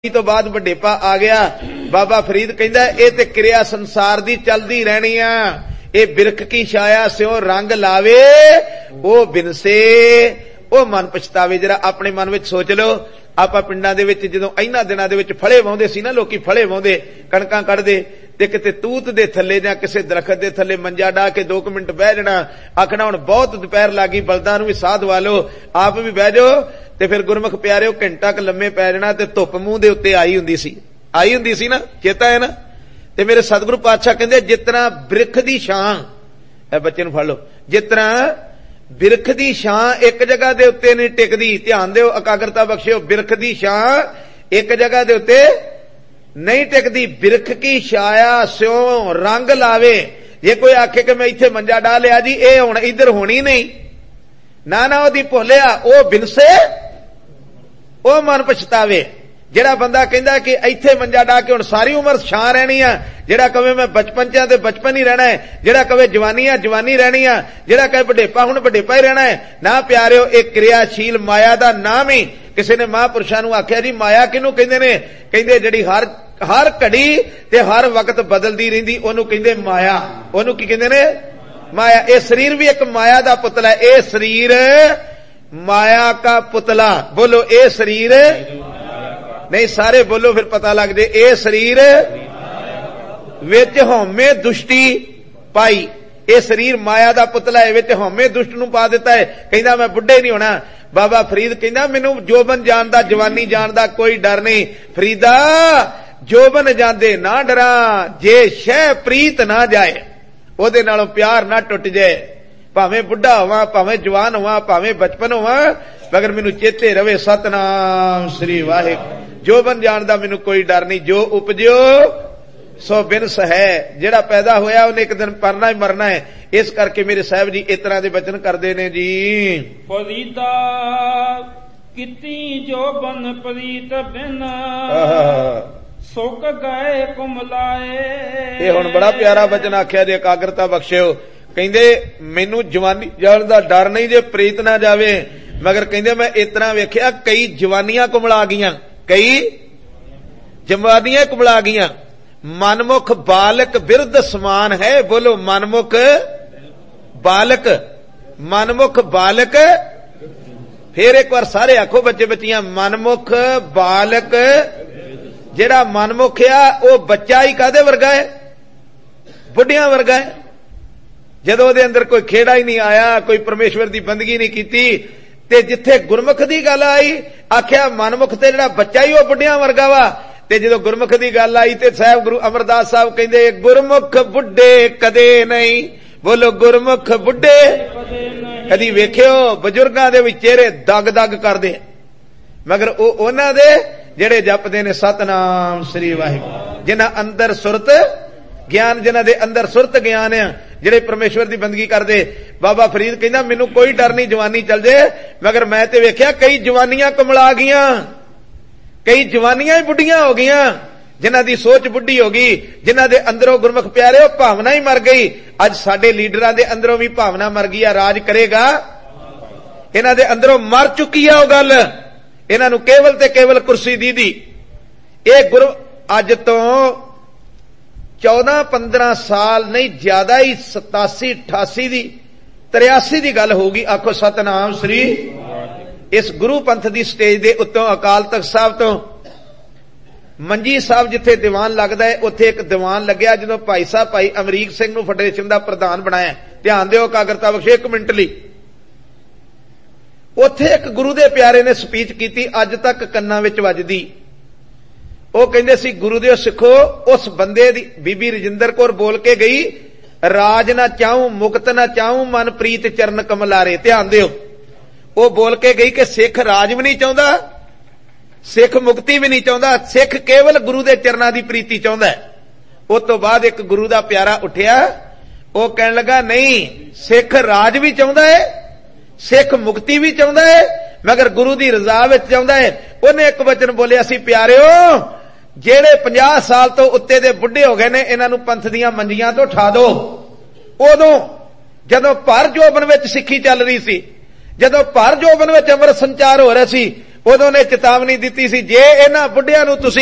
तो बाद वडेपा आ गया। बाबा फरीद कहंदा ये ते क्रिया संसार दी चलदी रहनी आ। ये बिरख की छाया स्यों रंग लावे ओ बिनसे ओ मन पछतावे। जरा अपने मन विच सोच लो, आपां पिंडां दे विच जदों इन्हां दिनां दे विच फले वाउंदे सी ना, लोकी फले वाउंदे कणकां कढदे ते किते तूत दे थल्ले जां किसे दरखत दे थल्ले मंजा डा के 2 मिनट बह जाना, आखना हुण बहुत दुपहर लागी, बलदां नूं भी साह दवा लो, आप भी बह जाओ। ते फिर गुरमुख प्यारिओ घंटा क लम्मे पै जाना ते धुप मूंह दे उत्ते आई हुंदी सी ना, चेता है ना। ते मेरे सतगुरु पातशाह कहंदे जितना बिरख दी छां, ए बच्चे नूं फड़ लो, जितना बिरख दी छां एक जगह दे उत्ते नहीं टिकदी, ध्यान दिओ, एकाग्रता बख्शिओ, बिरख दी छां एक जगह दे उत्ते नहीं टिकदी। बिरख की छाया स्यों रंग लावे। जे कोई आखे कि मैं इत्थे मंजा डा लिया जी, ए हुण इधर होनी नहीं, ना ना ओदी भुलिया ओ बिनसे ओ मन पछतावे। जेड़ा बंदा कहंदा कि इत्थे मंजा डा के हुण सारी उम्र छां रहनी आ, जेड़ा कहे मैं बचपन च ते बचपन ही रहना है, जेड़ा कहे जवानी आ जवानी रहनी आ, जेड़ा कहे वडेपा हुण वडेपा ही रहना है। ना प्यारिओ, एक क्रियाशील माया दा नाम ही, किसी ने महापुरुषां नूं आख्या जी माया किहनूं कहंदे ने, कहंदे जेड़ी हर घड़ी ते हर वक्त बदलदी रहिंदी ओनूं कहंदे माया। ओनूं की कहंदे ने? माया। ये शरीर भी एक माया दा पुतला है, ये शरीर माया का पुतला। बोलो ए शरीर नहीं, सारे बोलो फिर पता लग जाए। ए शरीर विच हौमे दुष्टि पाई, ये शरीर माया दा पुतला है, विच हौमे दुष्ट नूं पा दिता है। कहंदा मैं बुढ़े नहीं होना। बाबा फरीद कहंदा मैनूं जोबन जानदा जवानी जानदा कोई डर नहीं। फरीदा जोबन जांदे ना डरा, जे शह प्रीत ना जाए, ओदे नालों प्यार ना टुट जाए। भावें बुढ़ा होवां, भावें जवान होवां, भावें बचपन होवां, मगर मैनूं चेते रवे सतनाम श्री वाहिगुरू। जोबन जानदा मैनूं कोई डर नहीं, जो उपजियो सो बिनस है। जेड़ा पैदा होया उन्हें एक दिन परना ही मरना है। इस करके मेरे साहब जी इस तरह के वचन करते ने जी। फरीदा किती जोबन प्रीत बिन सुक गए कुमलाए। ये हुण बड़ा प्यारा वचन आख्या जे, एकाग्रता बख्शिओ। कहंदे मैनू जवानी जाण दा डर नहीं जे प्रीत ना जावे, मगर कहंदे मैं इतना वेख्या कई जवानियां कुमला गईयां, कई जवानियां कुमला गईयां। मनमुख बालक बिरध समान है। बोलो मनमुख बालक, मनमुख बालक। फिर एक बार सारे आखो बच्चे बच्चियां, मनमुख बालक। जेड़ा मनमुख आ वो बच्चा ही कादे वर्गा है? बुढ़ियां वर्गा है। जदों ओदे अंदर कोई खेड़ा ही नहीं आया, कोई परमेश्वर दी बंदगी नहीं कीती, ते जिथे गुरमुख दी गल आई आख्या मनमुख ते जेड़ा बच्चा ही वो बुढ़ियां वर्गा वा। ते जदों गुरमुख दी गल आई ते साहब गुरु अमरदास साहब कहंदे गुरमुख बुढ़े कदे नहीं। बोलो गुरमुख बुढ़े कदी वेखियो? बजुर्गां दे विच चेहरे दग दग करदे, मगर उन्हां दे जेड़े जपदे ने सतनाम श्री वाहिगुरू, जिन्हां अंदर सुरत ज्ञान, जिन्हां दे अंदर सुरत ज्ञान है, जेड़े परमेश्वर दी बंदगी करदे। बाबा फरीद कहंदा मैनूं कोई डर नहीं जवानी चल जाए, मगर मैं ते वेख्या कई जवानियां कमला गईयां, कई जवानियां ही बुढ़ियां हो गईयां, जिन्हां दी सोच बुढ़ी हो गई, जिन्हां दे अंदरों गुरमुख प्यारे भावना ही मर गई। अज साडे लीडरां दे अंदरों भी भावना मर गई है। राज करेगा, इन्हां दे अंदरों मर चुकी है वो गल। इन्हां नूं केवल ते केवल कुर्सी दी। ये गुरु अज तो 14-15 साल नहीं ज्यादा ही 87-88 दी 83 दी गल होगी। आखो सतनाम श्री। इस गुरु पंथ दी स्टेज दे उत्तों अकाल तख्त साहब तो मंजी साहब जिथे दीवान लगदा है, उत्थे एक दीवान लग्या जदों भाई साहब भाई अमरीक सिंह नूं फेडरेशन दा प्रधान बनाया। ध्यान दिओ, एकाग्रता बख्शो 1 मिनट लई। उत्थे एक गुरु दे प्यारे ने स्पीच कीती, अज तक कन्नां विच वजदी। ਉਹ ਕਹਿੰਦੇ ਸੀ ਗੁਰੂ ਦੇ ਸਿੱਖੋ, ਉਸ ਬੰਦੇ ਦੀ ਬੀਬੀ ਰਜਿੰਦਰ ਕੌਰ ਬੋਲ ਕੇ ਗਈ, ਰਾਜ ਨਾ ਚਾਹੂੰ ਮੁਕਤ ਨਾ ਚਾਹੂੰ ਮਨ ਪ੍ਰੀਤ ਚਰਨ ਕਮਲਾਰੇ। ਧਿਆਨ ਦਿਓ, ਉਹ ਬੋਲ ਕੇ ਗਈ ਕਿ ਸਿੱਖ ਰਾਜ ਵੀ ਨਹੀਂ ਚਾਹੁੰਦਾ, ਸਿੱਖ ਮੁਕਤੀ ਵੀ ਨਹੀਂ ਚਾਹੁੰਦਾ, ਸਿੱਖ ਕੇਵਲ ਗੁਰੂ ਦੇ ਚਰਨਾਂ ਦੀ ਪ੍ਰੀਤੀ ਚਾਹੁੰਦਾ ਹੈ। ਉਸ ਤੋਂ ਬਾਅਦ ਇੱਕ ਗੁਰੂ ਦਾ ਪਿਆਰਾ ਉੱਠਿਆ, ਉਹ ਕਹਿਣ ਲੱਗਾ ਨਹੀਂ, ਸਿੱਖ ਰਾਜ ਵੀ ਚਾਹੁੰਦਾ ਹੈ, ਸਿੱਖ ਮੁਕਤੀ ਵੀ ਚਾਹੁੰਦਾ ਹੈ, ਮਗਰ ਗੁਰੂ ਦੀ ਰਜ਼ਾ ਵਿੱਚ ਚਾਹੁੰਦਾ ਹੈ। ਉਹਨੇ ਇੱਕ ਵਚਨ ਬੋਲਿਆ ਸੀ, ਪਿਆਰਿਓ ਜਿਹੜੇ 50 ਸਾਲ ਤੋਂ ਉੱਤੇ ਦੇ ਬੁੱਢੇ ਹੋ ਗਏ ਨੇ, ਇਹਨਾਂ ਨੂੰ ਪੰਥ ਦੀਆਂ ਮੰਜੀਆਂ ਤੋਂ ਉਠਾ ਦਿਓ। ਉਦੋਂ ਜਦੋਂ ਭਰ ਜੋਬਨ ਵਿੱਚ ਸਿੱਖੀ ਚੱਲ ਰਹੀ ਸੀ, ਜਦੋਂ ਭਰ ਜੋਬਨ ਵਿੱਚ ਅੰਮ੍ਰਿਤ ਸੰਚਾਰ ਹੋ ਰਿਹਾ ਸੀ, ਉਦੋਂ ਨੇ ਚੇਤਾਵਨੀ ਦਿੱਤੀ ਸੀ, ਜੇ ਇਹਨਾਂ ਬੁੱਢਿਆਂ ਨੂੰ ਤੁਸੀਂ